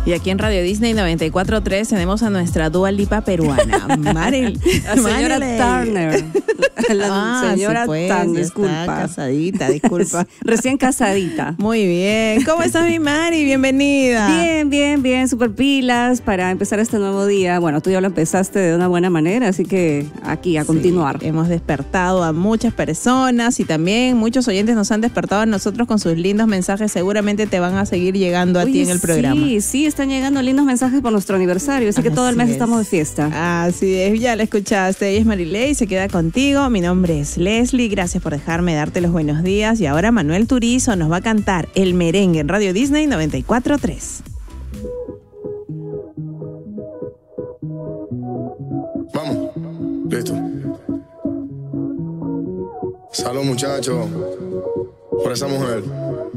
Y aquí en Radio Disney 94.3 tenemos a nuestra Dua Lipa peruana, Maril. La señora Turner. La señora Turner, disculpa. Está casadita, disculpa. Recién casadita. Muy bien. ¿Cómo estás, mi Mari? Bienvenida. Bien, super pilas para empezar este nuevo día. Bueno, tú ya lo empezaste de una buena manera, así que aquí a continuar. Hemos despertado a muchas personas y también muchos oyentes nos han despertado a nosotros con sus lindos mensajes. Seguramente te van a seguir llegando a ti en el programa. Sí, están llegando lindos mensajes por nuestro aniversario, así que todo el mes estamos de fiesta. Así es, ya la escuchaste. Ella es Marilei, se queda contigo. Mi nombre es Leslie, gracias por dejarme darte los buenos días. Y ahora Manuel Turizo nos va a cantar el merengue en Radio Disney 94.3. Vamos, listo. Salud, muchachos, por esa mujer.